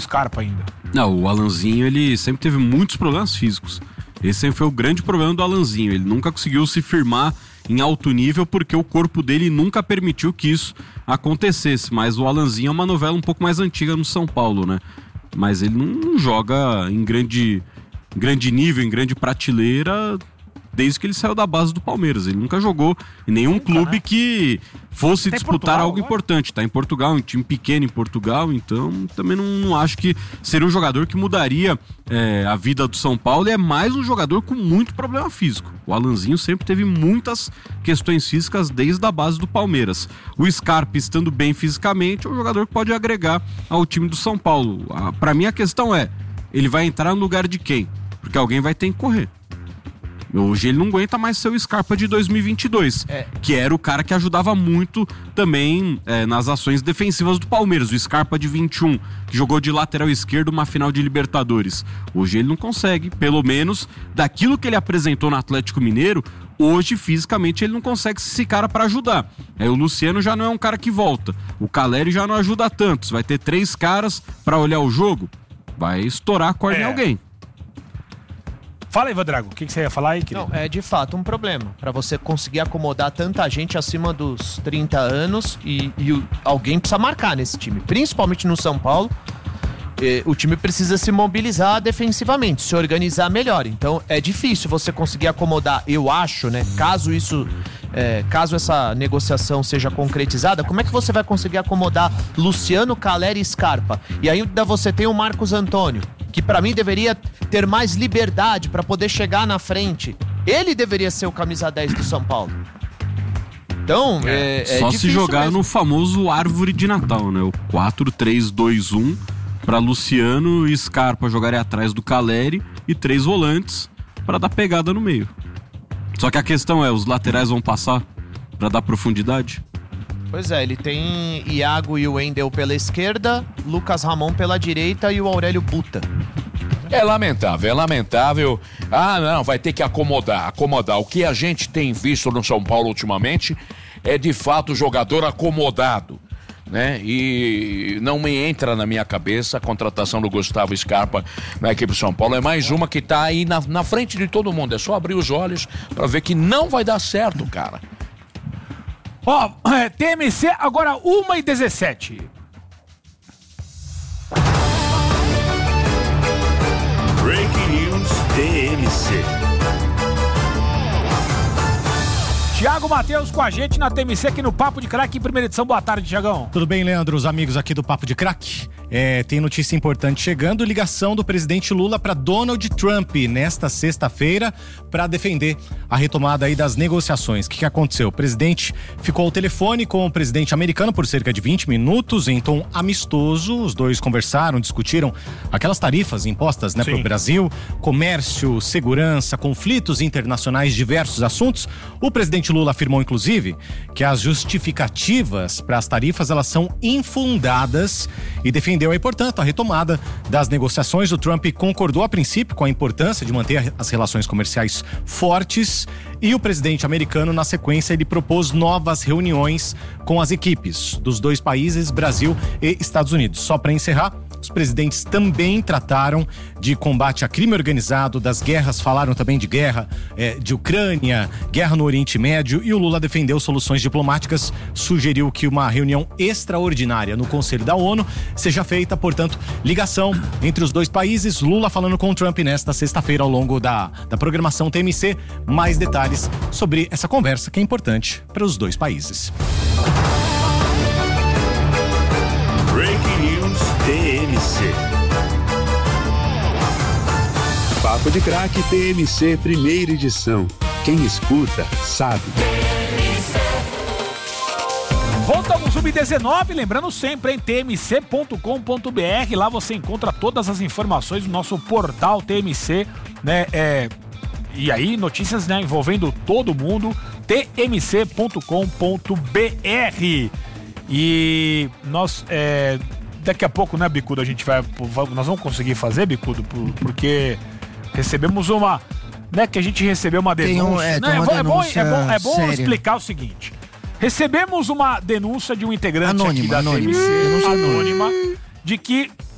Scarpa ainda. Não, o Alanzinho, ele sempre teve muitos problemas físicos. Esse sempre foi o grande problema do Alanzinho. Ele nunca conseguiu se firmar em alto nível porque o corpo dele nunca permitiu que isso acontecesse. Mas o Alanzinho é uma novela um pouco mais antiga no São Paulo, né? Mas ele não joga em grande nível, em grande prateleira, desde que ele saiu da base do Palmeiras. Ele nunca jogou em nenhum clube que fosse disputar algo importante. Tá em Portugal, um time pequeno em Portugal, então também não acho que seria um jogador que mudaria a vida do São Paulo, e é mais um jogador com muito problema físico. O Alanzinho sempre teve muitas questões físicas desde a base do Palmeiras. O Scarpa, estando bem fisicamente, é um jogador que pode agregar ao time do São Paulo. Pra mim a questão é, ele vai entrar no lugar de quem? Porque alguém vai ter que correr. Hoje ele não aguenta mais ser o Scarpa de 2022, que era o cara que ajudava muito também nas ações defensivas do Palmeiras. O Scarpa de 21, que jogou de lateral esquerdo uma final de Libertadores. Hoje ele não consegue, pelo menos daquilo que ele apresentou no Atlético Mineiro, hoje fisicamente ele não consegue ser esse cara para ajudar. O Luciano já não é um cara que volta, o Caleri já não ajuda tanto. Você vai ter 3 caras para olhar o jogo, vai estourar a corda em alguém. Fala aí, Vadrago, o que você ia falar aí, querido? Não, é de fato um problema. Pra você conseguir acomodar tanta gente acima dos 30 anos e alguém precisa marcar nesse time. Principalmente no São Paulo, o time precisa se mobilizar defensivamente, se organizar melhor. Então é difícil você conseguir acomodar, eu acho, né? Caso essa negociação seja concretizada, como é que você vai conseguir acomodar Luciano, Caleri e Scarpa? E ainda você tem o Marcos Antônio, que pra mim deveria ter mais liberdade pra poder chegar na frente. Ele deveria ser o camisa 10 do São Paulo. Então, só se jogar mesmo no famoso árvore de Natal, né? O 4-3-2-1 pra Luciano e Scarpa jogarem atrás do Caleri e 3 volantes pra dar pegada no meio. Só que a questão é, os laterais vão passar pra dar profundidade? Pois é, ele tem Iago e o Wendel pela esquerda, Lucas Ramon pela direita e o Aurélio Buta. É lamentável. Ah, não, vai ter que acomodar. O que a gente tem visto no São Paulo ultimamente é de fato jogador acomodado, né? E não me entra na minha cabeça a contratação do Gustavo Scarpa na equipe do São Paulo. É mais uma que tá aí na frente de todo mundo. É só abrir os olhos pra ver que não vai dar certo, cara. TMC, agora 1h17. Breaking News TMC. Thiago Matheus com a gente na TMC aqui no Papo de Craque, em primeira edição. Boa tarde, Thiagão. Tudo bem, Leandro? Os amigos aqui do Papo de Craque. Tem notícia importante chegando, ligação do presidente Lula para Donald Trump nesta sexta-feira para defender a retomada aí das negociações. O que aconteceu? O presidente ficou ao telefone com o presidente americano por cerca de 20 minutos em tom amistoso. Os dois conversaram, discutiram aquelas tarifas impostas, né, para o Brasil, comércio, segurança, conflitos internacionais, diversos assuntos. O presidente Lula afirmou, inclusive, que as justificativas para as tarifas elas são infundadas e defendeu aí, portanto, a retomada das negociações. O Trump concordou a princípio com a importância de manter as relações comerciais fortes e o presidente americano, na sequência, ele propôs novas reuniões com as equipes dos dois países, Brasil e Estados Unidos. Só para encerrar, os presidentes também trataram de combate a crime organizado, das guerras, falaram também de guerra de Ucrânia, guerra no Oriente Médio, e o Lula defendeu soluções diplomáticas, sugeriu que uma reunião extraordinária no Conselho da ONU seja feita, portanto, ligação entre os dois países. Lula falando com o Trump nesta sexta-feira ao longo da programação TMC. Mais detalhes sobre essa conversa que é importante para os dois países. Breaking News TMC. Papo de Craque TMC, primeira edição. Quem escuta, sabe. Voltamos ao Sub-19, lembrando sempre, em tmc.com.br, lá você encontra todas as informações do nosso portal TMC, né, e aí notícias, né, envolvendo todo mundo, tmc.com.br. E nós, daqui a pouco, né, Bicudo, nós vamos conseguir fazer, Bicudo, porque recebemos uma, né, que a gente recebeu uma denúncia. É bom explicar o seguinte. Recebemos uma denúncia de um integrante aqui da TMC, anônima, de que